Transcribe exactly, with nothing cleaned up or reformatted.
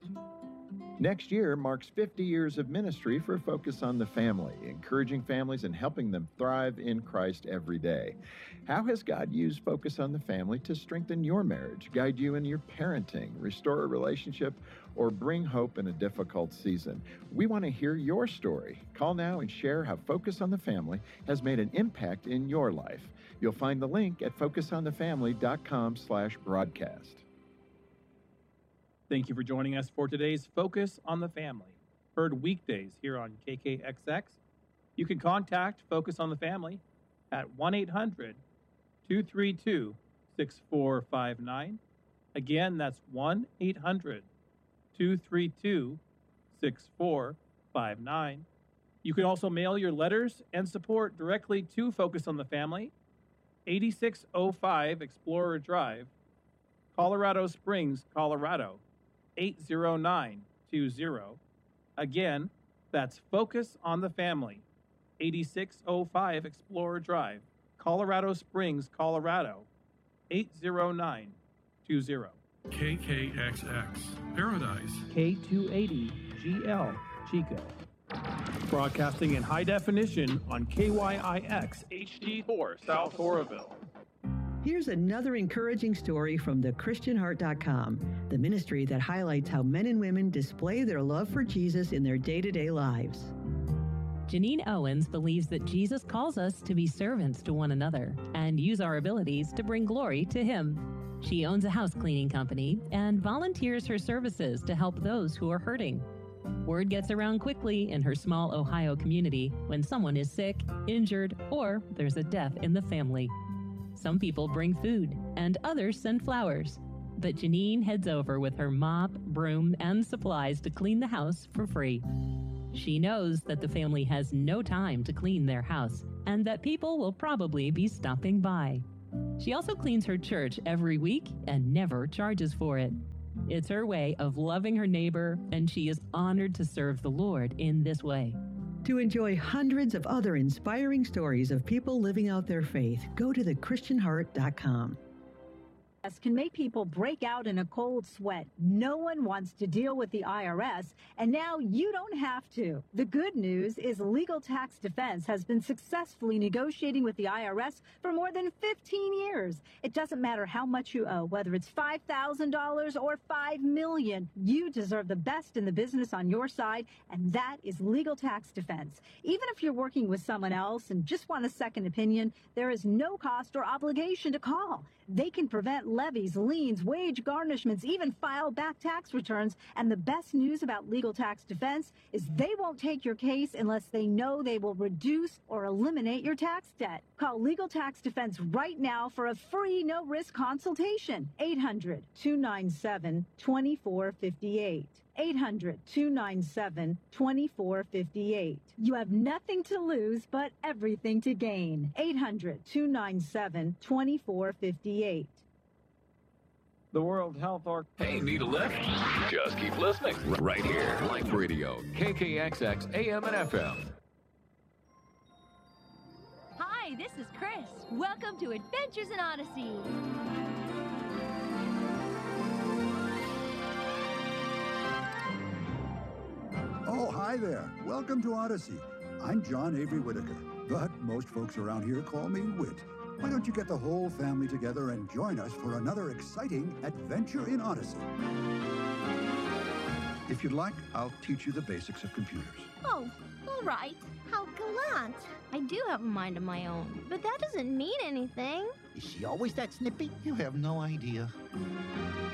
Next year marks fifty years of ministry for Focus on the Family, encouraging families and helping them thrive in Christ every day. How has God used Focus on the Family to strengthen your marriage, guide you in your parenting, restore a relationship, or bring hope in a difficult season? We want to hear your story. Call now and share how Focus on the Family has made an impact in your life. You'll find the link at focus on the family dot com slash broadcast. Thank you for joining us for today's Focus on the Family, heard weekdays here on K K X X. You can contact Focus on the Family at one eight hundred two three two six four five nine. Again, that's one eight hundred two three two six four five nine. You can also mail your letters and support directly to Focus on the Family, eighty-six oh five Explorer Drive, Colorado Springs, Colorado, eight zero nine two zero. Again, that's Focus on the Family, eighty-six oh five Explorer Drive, Colorado Springs, Colorado, eight zero nine two zero. K K X X, Paradise. K two eighty G L, Chico. Broadcasting in high definition on K Y I X H D four, South Oroville. Here's another encouraging story from the Christian Heart dot com, the ministry that highlights how men and women display their love for Jesus in their day-to-day lives. Janine Owens believes that Jesus calls us to be servants to one another and use our abilities to bring glory to Him. She owns a house cleaning company and volunteers her services to help those who are hurting. Word gets around quickly in her small Ohio community when someone is sick, injured, or there's a death in the family. Some people bring food, and others send flowers. But Janine heads over with her mop, broom, and supplies to clean the house for free. She knows that the family has no time to clean their house, and that people will probably be stopping by. She also cleans her church every week and never charges for it. It's her way of loving her neighbor, and she is honored to serve the Lord in this way. To enjoy hundreds of other inspiring stories of people living out their faith, go to the Christian Heart dot com. Can make people break out in a cold sweat. No one wants to deal with the I R S, and now you don't have to. The good news is Legal Tax Defense has been successfully negotiating with the I R S for more than fifteen years. It doesn't matter how much you owe, whether it's five thousand dollars or five million dollars. You deserve the best in the business on your side, and that is Legal Tax Defense. Even if you're working with someone else and just want a second opinion, there is no cost or obligation to call. They can prevent levies, liens, wage garnishments, even file back tax returns. And the best news about Legal Tax Defense is they won't take your case unless they know they will reduce or eliminate your tax debt. Call Legal Tax Defense right now for a free no-risk consultation. eight hundred two nine seven two four five eight. eight hundred two nine seven two four five eight. You have nothing to lose but everything to gain. eight hundred two nine seven two four five eight. The World Health Organization. Hey, need a lift? Just keep listening. Right here. Life Radio, K K X X, A M and F M. Hi, this is Chris. Welcome to Adventures in Odyssey. Oh, hi there. Welcome to Odyssey. I'm John Avery Whitaker, but most folks around here call me Whit. Why don't you get the whole family together and join us for another exciting adventure in Odyssey? If you'd like, I'll teach you the basics of computers. Oh, all right. How gallant. I do have a mind of my own, but that doesn't mean anything. Is she always that snippy? You have no idea.